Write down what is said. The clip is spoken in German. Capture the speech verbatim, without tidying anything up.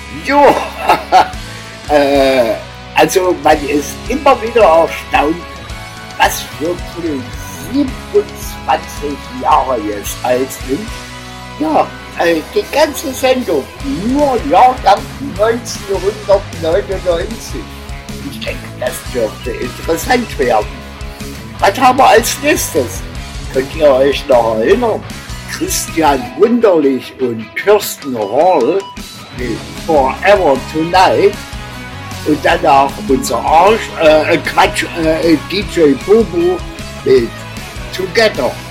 Jo, äh, also man ist immer wieder erstaunt, was für Titel siebenundzwanzig Jahre jetzt alt sind. Ja, äh, die ganze Sendung, nur Jahrgang neunzehnhundertneunundneunzig. Ich denke, das dürfte interessant werden. Was haben wir als nächstes? Könnt ihr euch noch erinnern? Christian Wunderlich und Kirsten Hall mit Forever Tonight und danach unser Arsch, äh, Quatsch, äh, D J Bobo mit Together.